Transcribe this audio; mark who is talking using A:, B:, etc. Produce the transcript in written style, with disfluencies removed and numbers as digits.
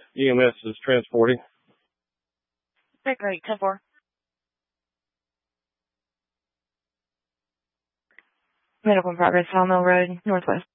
A: EMS is transporting.
B: Okay, great. 10-4.
C: Medical in progress, Hall Mill Road, Northwest.